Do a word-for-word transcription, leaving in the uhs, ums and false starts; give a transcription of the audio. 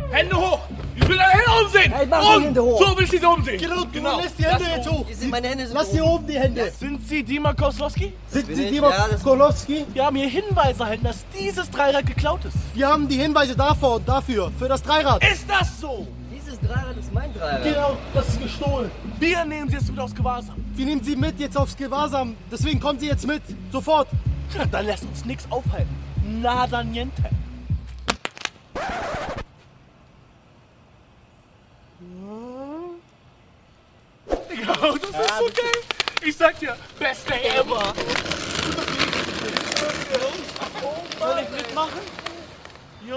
Hände hoch! Ich will deine Hände umsehen! Hey, mach die Hände hoch! So will ich sie umsehen! Genau, du Genau. lässt die Hände Lass jetzt hoch. hoch! Meine Hände sind Lass hier oben die Hände! Sind Sie Dima Koslowski? Sind bin Sie ich. Dima Ja, das- Kolowski? Wir haben hier Hinweise erhalten, dass dieses Dreirad geklaut ist. Wir haben die Hinweise davor und dafür, für das Dreirad. Ist das so? Dieses Dreirad ist mein Dreirad. Genau, das ist gestohlen. Wir nehmen Sie jetzt mit aufs Gewahrsam. Wir nehmen Sie mit jetzt aufs Gewahrsam. Deswegen kommen Sie jetzt mit. Sofort. Tja, dann lässt uns nichts aufhalten. Nada niente. Ja, das ist so geil. Ich sag dir, beste ever. Soll ich mitmachen?